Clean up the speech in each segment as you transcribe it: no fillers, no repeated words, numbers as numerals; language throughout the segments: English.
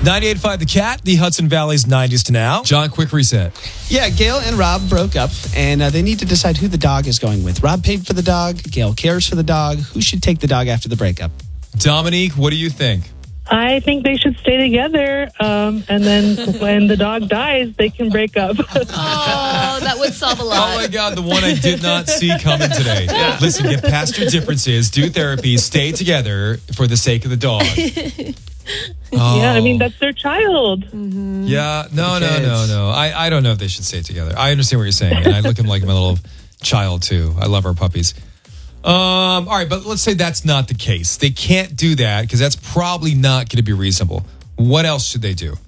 98.5 The Cat, the Hudson Valley's 90s to now. John, quick reset. Yeah, Gail and Rob broke up, and they need to decide who the dog is going with. Rob paid for the dog. Gail cares for the dog. Who should take the dog after the breakup? Dominique, what do you think? I think they should stay together, and then when the dog dies, they can break up. Oh, that would solve a lot. Oh, my God, the one I did not see coming today. Yeah. Listen, get past your differences, do therapy, stay together for the sake of the dog. Yeah, I mean, that's their child. Mm-hmm. Yeah, no. I don't know if they should stay together. I understand what you're saying, and I look at them like my little child, too. I love our puppies. All right, but let's say that's not the case. They can't do that because that's probably not going to be reasonable. What else should they do?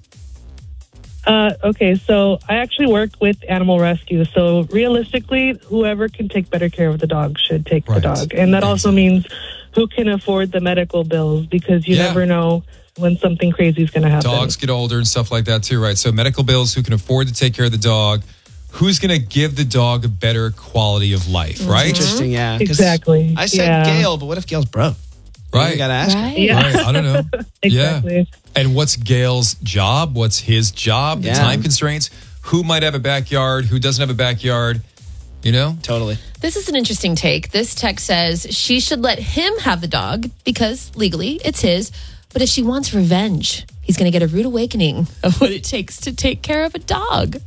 Okay, so I actually work with animal rescue. So realistically, whoever can take better care of the dog should take the dog. And that also means who can afford the medical bills, because you never know when something crazy is going to happen. Dogs get older and stuff like that too, right? So medical bills, who can afford to take care of the dog, who's going to give the dog a better quality of life, right? Interesting, yeah. Exactly. I said Gail, but what if Gail's broke? Right. You got to ask her. Yeah. Right. I don't know. Exactly. Yeah. And what's Gail's job? What's his job? The time constraints? Who might have a backyard? Who doesn't have a backyard? You know? Totally. This is an interesting take. This text says she should let him have the dog because legally it's his. But if she wants revenge, he's going to get a rude awakening of what it takes to take care of a dog.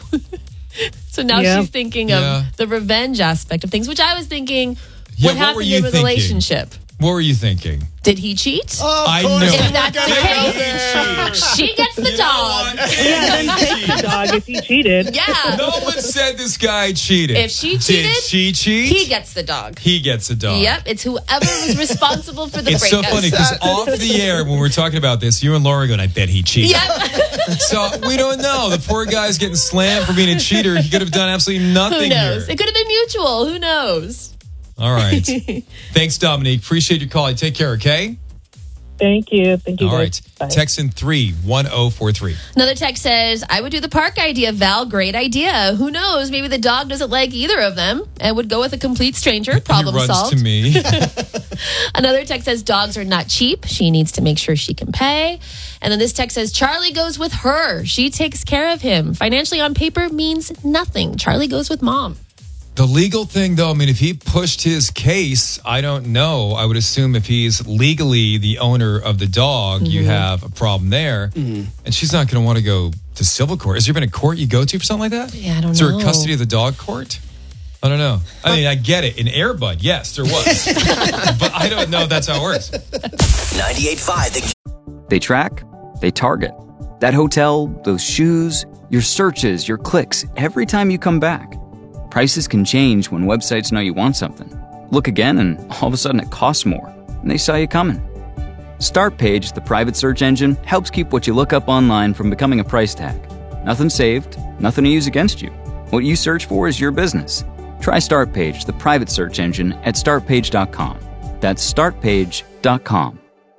So now she's thinking of the revenge aspect of things, which I was thinking, what happened in the relationship? What were you thinking? Did he cheat? I know. If that's the case, she gets the dog. Then take the dog if he cheated. Yeah. No one said this guy cheated. If she cheated, did she cheat? He gets the dog. He gets the dog. Yep. It's whoever was responsible for the It's breakup. so funny because off the air when we're talking about this, you and Laura are going, I bet he cheated. Yep. So we don't know. The poor guy's getting slammed for being a cheater. He could have done absolutely nothing Who knows? here. It could have been mutual. Who knows? All right. Thanks, Dominique. Appreciate your call. You take care, okay? Thank you. Thank you, All guys. right. Bye. Text in 31043. Another text says, I would do the park idea, Val. Great idea. Who knows? Maybe the dog doesn't like either of them and would go with a complete stranger. Problem He runs solved. to me. Another text says, dogs are not cheap. She needs to make sure she can pay. And then this text says, Charlie goes with her. She takes care of him. Financially on paper means nothing. Charlie goes with mom. The legal thing, though, I mean, if he pushed his case, I don't know. I would assume if he's legally the owner of the dog, you have a problem there. And she's not going to want to go to civil court. Has there been a court you go to for something like that? Yeah, I don't know. Is there a custody of the dog court? I don't know. I mean, I get it. In Air Bud, yes, there was. But I don't know if that's how it works. 98.5. They track, they target. That hotel, those shoes, your searches, your clicks, every time you come back. Prices can change when websites know you want something. Look again and all of a sudden it costs more, and they saw you coming. Startpage, the private search engine, helps keep what you look up online from becoming a price tag. Nothing saved, nothing to use against you. What you search for is your business. Try Startpage, the private search engine, at startpage.com. That's startpage.com.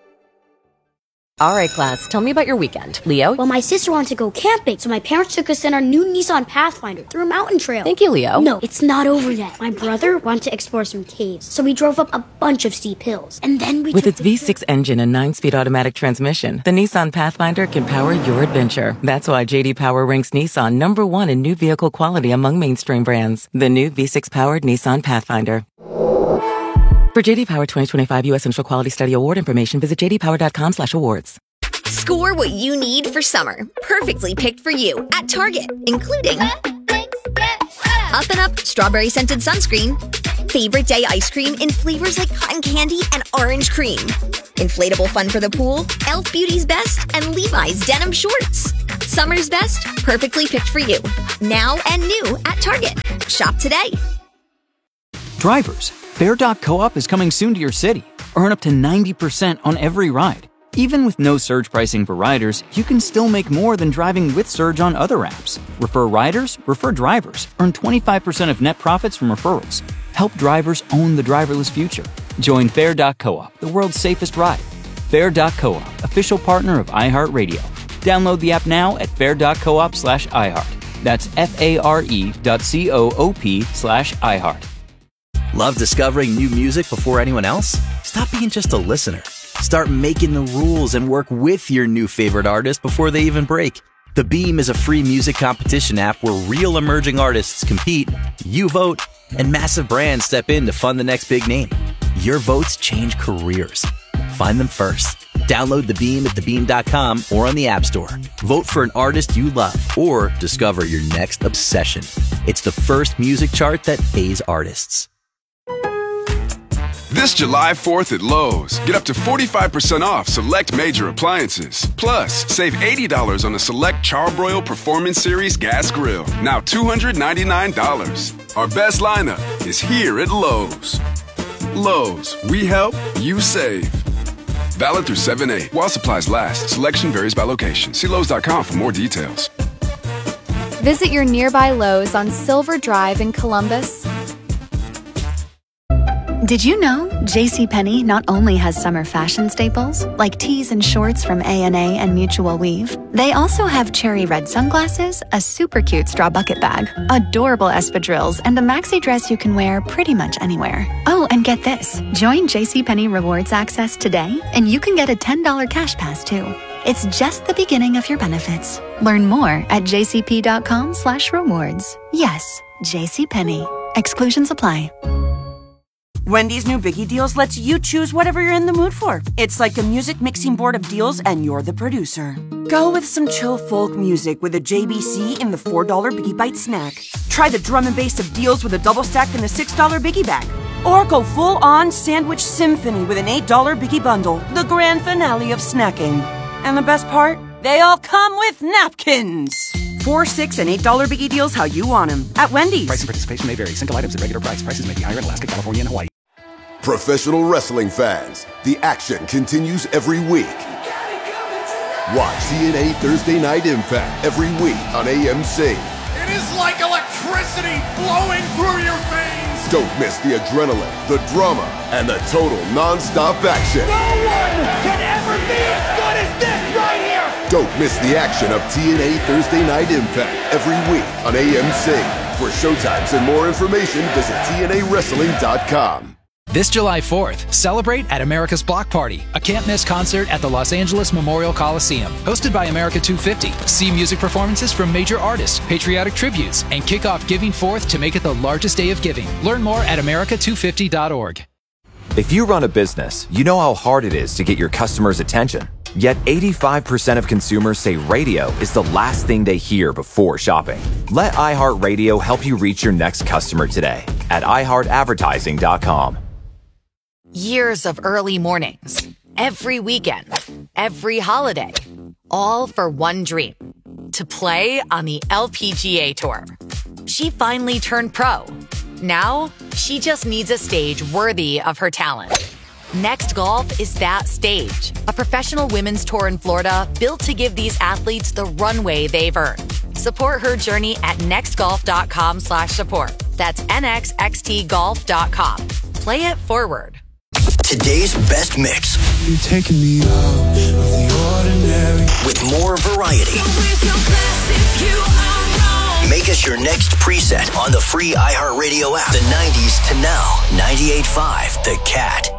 All right, class, tell me about your weekend. Leo? Well, my sister wanted to go camping, so my parents took us in our new Nissan Pathfinder through a mountain trail. Thank you, Leo. No, it's not over yet. My brother wanted to explore some caves, so we drove up a bunch of steep hills. And then we With its V6 engine and 9-speed automatic transmission, the Nissan Pathfinder can power your adventure. That's why J.D. Power ranks Nissan #1 in new vehicle quality among mainstream brands. The new V6-powered Nissan Pathfinder. For J.D. Power 2025 U.S. Central Quality Study Award information, visit jdpower.com/awards. Score what you need for summer. Perfectly picked for you at Target, including Up and Up strawberry scented sunscreen, favorite day ice cream in flavors like cotton candy and orange cream, inflatable fun for the pool, Elf Beauty's Best, and Levi's denim shorts. Summer's best, perfectly picked for you. Now and new at Target. Shop today. Drivers, Fair.coop is coming soon to your city. Earn up to 90% on every ride. Even with no surge pricing for riders, you can still make more than driving with Surge on other apps. Refer riders, refer drivers. Earn 25% of net profits from referrals. Help drivers own the driverless future. Join Fair.coop, the world's safest ride. Fair.coop, official partner of iHeartRadio. Download the app now at fair.coop/iHeart. That's FARE.coop/iHeart. Love discovering new music before anyone else? Stop being just a listener Start making the rules and work with your new favorite artist before they even break. The Beam is a free music competition app where real emerging artists compete, you vote, and massive brands step in to fund the next big name. Your votes change careers. Find them first. Download The Beam at thebeam.com or on the App Store. Vote for an artist you love or discover your next obsession. It's the first music chart that pays artists. This July 4th at Lowe's, get up to 45% off select major appliances. Plus, save $80 on a select Charbroil Performance Series gas grill. Now $299. Our best lineup is here at Lowe's. Lowe's, we help, you save. Valid through 7/8. While supplies last. Selection varies by location. See Lowe's.com for more details. Visit your nearby Lowe's on Silver Drive in Columbus. Did you know JCPenney not only has summer fashion staples, like tees and shorts from A&A and Mutual Weave, they also have cherry red sunglasses, a super cute straw bucket bag, adorable espadrilles, and a maxi dress you can wear pretty much anywhere. Oh, and get this. Join JCPenney Rewards Access today, and you can get a $10 cash pass, too. It's just the beginning of your benefits. Learn more at jcp.com/rewards. Yes, JCPenney. Exclusions apply. Wendy's new Biggie Deals lets you choose whatever you're in the mood for. It's like a music mixing board of deals, and you're the producer. Go with some chill folk music with a JBC in the $4 Biggie Bite snack. Try the drum and bass of deals with a double stack in the $6 Biggie Bag. Or go full-on sandwich symphony with an $8 Biggie Bundle, the grand finale of snacking. And the best part? They all come with napkins. $4, $6, and $8 Biggie Deals how you want them at Wendy's. Price and participation may vary. Single items at regular price. Prices may be higher in Alaska, California, and Hawaii. Professional wrestling fans, the action continues every week. Watch TNA Thursday Night Impact every week on AMC. It is like electricity flowing through your veins. Don't miss the adrenaline, the drama, and the total non-stop action. No one can ever be as good as this right here. Don't miss the action of TNA Thursday Night Impact every week on AMC. For showtimes and more information, visit TNAWrestling.com. This July 4th, celebrate at America's Block Party, a can't-miss concert at the Los Angeles Memorial Coliseum. Hosted by America 250. See music performances from major artists, patriotic tributes, and kick off Giving Forth to make it the largest day of giving. Learn more at america250.org. If you run a business, you know how hard it is to get your customers' attention. Yet 85% of consumers say radio is the last thing they hear before shopping. Let iHeartRadio help you reach your next customer today at iHeartAdvertising.com. Years of early mornings, every weekend, every holiday, all for one dream, to play on the LPGA Tour. She finally turned pro. Now, she just needs a stage worthy of her talent. Next Golf is that stage, a professional women's tour in Florida built to give these athletes the runway they've earned. Support her journey at nextgolf.com/support. That's nxxtgolf.com. Play it forward. Today's best mix. You're taking me out of the ordinary. With more variety. Make us your next preset on the free iHeartRadio app. The 90s to now. 98.5 The Cat.